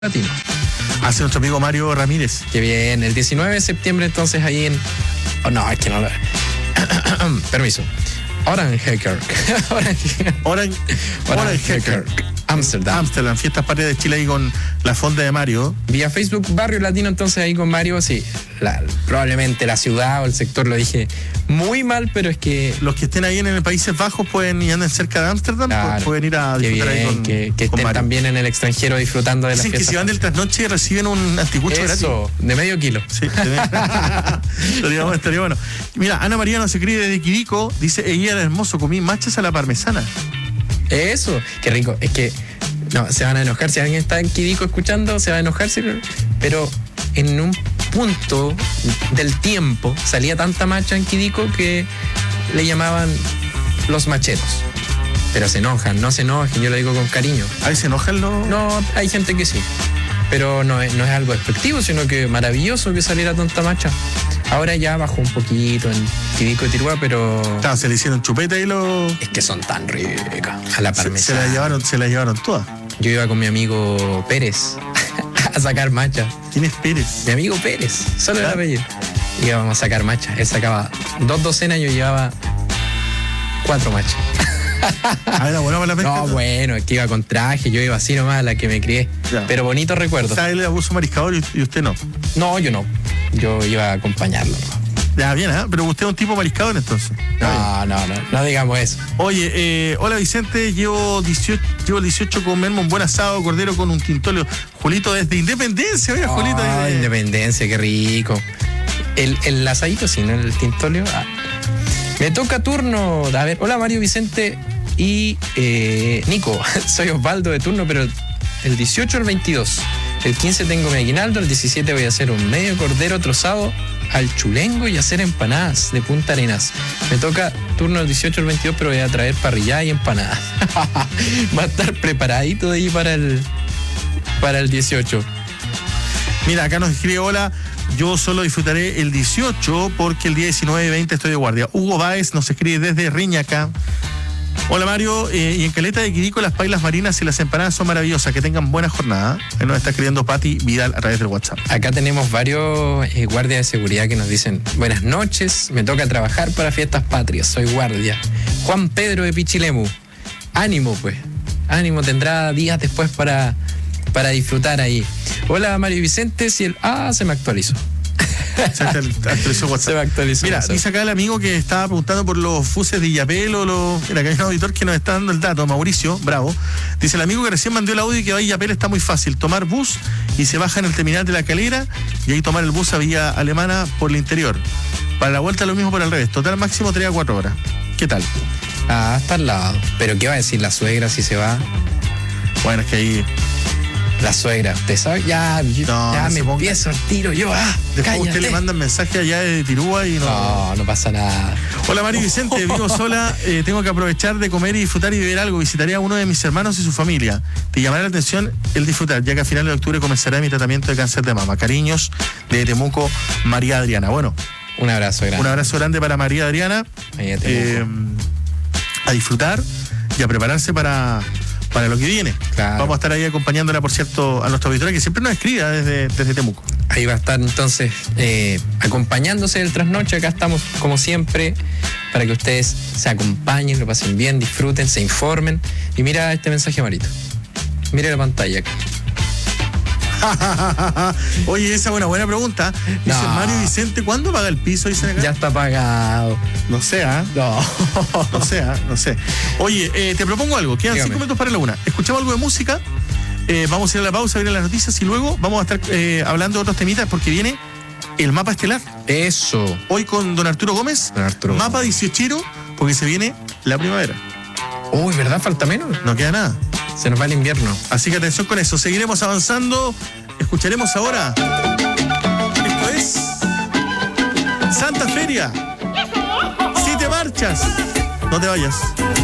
Latino. Hace nuestro amigo Mario Ramírez. Qué bien, el 19 de septiembre entonces ahí en... Oh, no, es que no lo... Permiso. Oranjekerk. Oranjekerk. Amsterdam, Fiestas Patrias de Chile ahí con la fonda de Mario. Vía Facebook, Barrio Latino, entonces ahí con Mario, sí. Probablemente la ciudad o el sector lo dije muy mal, pero es que... Los que estén ahí en el Países Bajos pueden y anden cerca de Ámsterdam, claro, pueden ir a disfrutar bien, ahí con que estén Mario. También en el extranjero disfrutando de las Dicen fiestas. que si van del trasnoche reciben un anticucho gratis. Eso, de medio kilo. Sí, estaría bueno. Mira, Ana María nos escribe desde Quirico, dice, ella era hermoso, comí machas a la parmesana. Eso, qué rico. Es que no, se van a enojar. Si alguien está en Quirico escuchando, se va a enojarse. Pero en un punto del tiempo salía tanta macha en Quirico que le llamaban los macheros. Pero se enojan, no se enojen, yo lo digo con cariño. ¿Ahí se enojan los...? No, hay gente que sí. Pero no es algo despectivo, sino que maravilloso que saliera tanta macha. Ahora ya bajó un poquito en Quirico y Tirúa, pero... Claro, se le hicieron chupeta y Es que son tan ricas. A la parmesana. Se la llevaron todas. Yo iba con mi amigo Pérez a sacar macha. ¿Quién es Pérez? Mi amigo Pérez, solo el apellido. Íbamos a sacar macha. Él sacaba 2 docenas, yo llevaba 4 machas. Era bueno para la pesca. No, bueno, es que iba con traje, yo iba así nomás, la que me crié. Ya. Pero bonito recuerdo. O sea, él era abuso mariscador y usted no. No, yo no. Yo iba a acompañarlo. Ya, bien, ¿eh? Pero usted es un tipo mariscador entonces. No digamos eso. Oye, hola Vicente, llevo 18 comerme un buen asado, cordero con un tintolio. Julito desde Independencia, oiga, Julito. Independencia, qué rico. El asadito, sí, ¿no? El tintolio. Me toca turno. A ver, hola Mario, Vicente y Nico. Soy Osvaldo de turno, pero el 18 al 22. El 15 tengo mi aguinaldo, el 17 voy a hacer un medio cordero trozado al chulengo y hacer empanadas de Punta Arenas. Me toca turno el 18 al 22, pero voy a traer parrillada y empanadas. Va a estar preparadito de ahí para el 18. Mira, acá nos escribe, hola, yo solo disfrutaré el 18 porque el día 19 y 20 estoy de guardia. Hugo Báez nos escribe desde Riñaca. Hola Mario, y en Caleta de Quirico las pailas marinas y las empanadas son maravillosas, que tengan buena jornada. Ahí nos está escribiendo Pati Vidal a través del WhatsApp. Acá tenemos varios guardias de seguridad que nos dicen, buenas noches, me toca trabajar para Fiestas Patrias, soy guardia. Juan Pedro de Pichilemu, ánimo pues, ánimo, tendrá días después para disfrutar ahí. Hola Mario Vicente, se me actualizó. Se actualizó WhatsApp. Se me actualizó. Mira, dice acá el amigo que estaba preguntando por los fuses de Illapel Mira, acá hay un auditor que nos está dando el dato, Mauricio, bravo. Dice el amigo que recién mandó el audio y que va a Illapel está muy fácil. Tomar bus y se baja en el terminal de La Calera y ahí tomar el bus a Villa Alemana por el interior. Para la vuelta lo mismo por el revés. Total máximo 3 a 4 horas. ¿Qué tal? Está al lado. Pero ¿qué va a decir la suegra si se va? Bueno, es que ahí... La suegra, ¿usted sabe? Ya me empiezo al tiro, Después cállate. Usted le manda mensaje allá de Tirúa y no pasa nada. Hola Mario Vicente, vivo sola, tengo que aprovechar de comer y disfrutar y beber algo. Visitaría a uno de mis hermanos y su familia. Te llamará la atención el disfrutar, ya que a finales de octubre comenzará mi tratamiento de cáncer de mama. Cariños de Temuco, María Adriana. Bueno, un abrazo grande. Un abrazo grande para María Adriana. A disfrutar y a prepararse para lo que viene. Claro. Vamos a estar ahí acompañándola, por cierto, a nuestra auditoría que siempre nos escribe desde Temuco. Ahí va a estar entonces acompañándose del trasnoche. Acá estamos como siempre para que ustedes se acompañen, lo pasen bien, disfruten, se informen. Y mira este mensaje, Marito. Mira la pantalla acá. Oye, esa es una buena pregunta. Dice Mario Vicente, ¿cuándo paga el piso? Dicen acá. Ya está pagado. No sé, ¿ah? No sé. Oye, te propongo algo. Quedan 5 minutos para la 1. Escuchamos algo de música. Vamos a ir a la pausa, vienen las noticias y luego vamos a estar hablando de otros temitas porque viene el mapa estelar. Eso. Hoy con don Arturo Gómez. Mapa 18, porque se viene la primavera. Uy, ¿verdad? Falta menos. No queda nada. Se nos va el invierno. Así que atención con eso. Seguiremos avanzando. Escucharemos ahora. Esto es Santa Feria. Si te marchas, no te vayas.